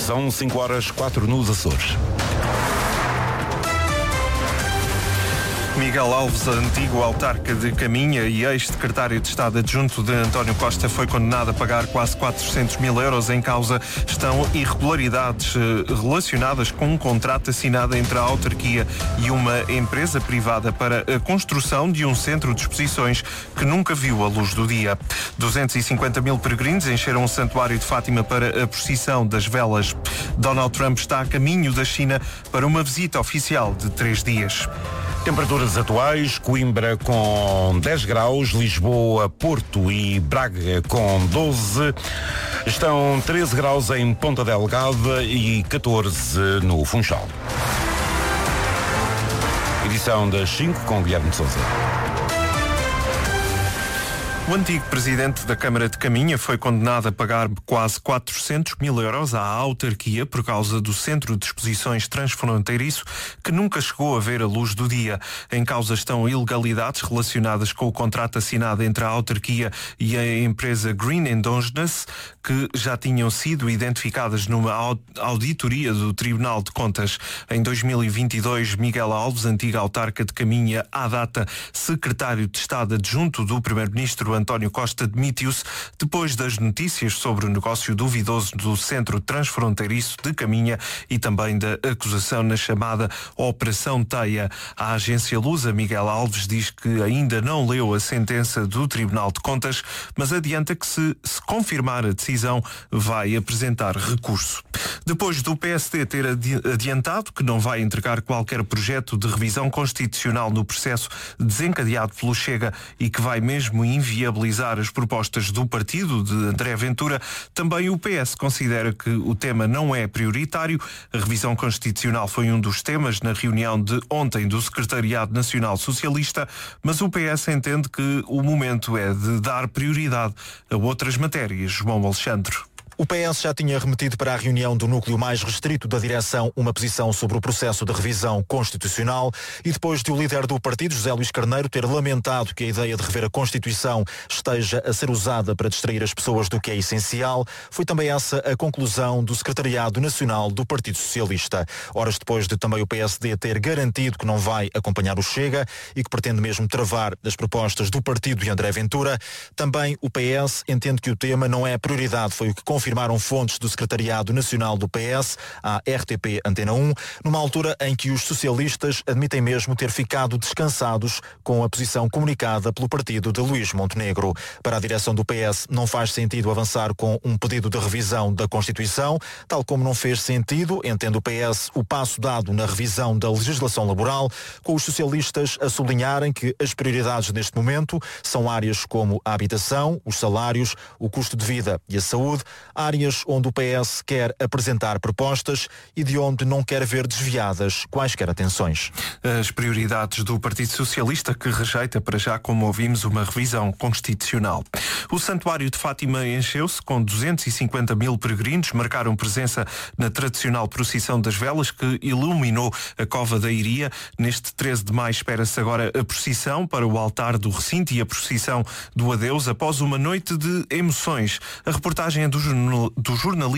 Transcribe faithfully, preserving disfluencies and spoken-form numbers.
São cinco horas, quatro nos Açores. Miguel Alves, antigo autarca de Caminha e ex-secretário de Estado adjunto de António Costa, foi condenado a pagar quase quatrocentos mil euros. Em causa estão irregularidades relacionadas com um contrato assinado entre a autarquia e uma empresa privada para a construção de um centro de exposições que nunca viu a luz do dia. duzentos e cinquenta mil peregrinos encheram o Santuário de Fátima para a procissão das velas. Donald Trump está a caminho da China para uma visita oficial de três dias. Temperaturas atuais: Coimbra com dez graus, Lisboa, Porto e Braga com doze, estão treze graus em Ponta Delgada e catorze no Funchal. Edição das cinco com Guilherme de Sousa. O antigo presidente da Câmara de Caminha foi condenado a pagar quase quatrocentos mil euros à autarquia por causa do centro de exposições transfronteiriço que nunca chegou a ver a luz do dia. Em causa estão ilegalidades relacionadas com o contrato assinado entre a autarquia e a empresa Green Endogenous, que já tinham sido identificadas numa auditoria do Tribunal de Contas. Em dois mil e vinte e dois, Miguel Alves, antigo autarca de Caminha, à data secretário de Estado adjunto do primeiro-ministro António Costa, demitiu-se depois das notícias sobre o negócio duvidoso do centro transfronteiriço de Caminha e também da acusação na chamada Operação Teia. A agência Lusa, Miguel Alves, diz que ainda não leu a sentença do Tribunal de Contas, mas adianta que se, se confirmar a decisão, vai apresentar recurso. Depois do P S D ter adiantado que não vai entregar qualquer projeto de revisão constitucional no processo desencadeado pelo Chega e que vai mesmo inviabilizar as propostas do partido de André Ventura, também o P S considera que o tema não é prioritário. A revisão constitucional foi um dos temas na reunião de ontem do Secretariado Nacional Socialista, mas o P S entende que o momento é de dar prioridade a outras matérias. João Alexandre. O P S já tinha remetido para a reunião do núcleo mais restrito da direção uma posição sobre o processo de revisão constitucional e depois de o líder do partido, José Luís Carneiro, ter lamentado que a ideia de rever a Constituição esteja a ser usada para distrair as pessoas do que é essencial, foi também essa a conclusão do Secretariado Nacional do Partido Socialista. Horas depois de também o P S D ter garantido que não vai acompanhar o Chega e que pretende mesmo travar as propostas do partido de André Ventura, também o P S entende que o tema não é prioridade, foi o que confirmaram fontes do Secretariado Nacional do P S à R T P Antena um, numa altura em que os socialistas admitem mesmo ter ficado descansados com a posição comunicada pelo partido de Luís Montenegro. Para a direção do P S não faz sentido avançar com um pedido de revisão da Constituição, tal como não fez sentido, entende o P S, o passo dado na revisão da legislação laboral, com os socialistas a sublinharem que as prioridades neste momento são áreas como a habitação, os salários, o custo de vida e a saúde, áreas onde o P S quer apresentar propostas e de onde não quer ver desviadas quaisquer atenções. As prioridades do Partido Socialista, que rejeita para já, como ouvimos, uma revisão constitucional. O Santuário de Fátima encheu-se com duzentos e cinquenta mil peregrinos, marcaram presença na tradicional procissão das velas que iluminou a Cova da Iria. Neste treze de maio espera-se agora a procissão para o altar do recinto e a procissão do adeus após uma noite de emoções. A reportagem é do, jornal, do jornalista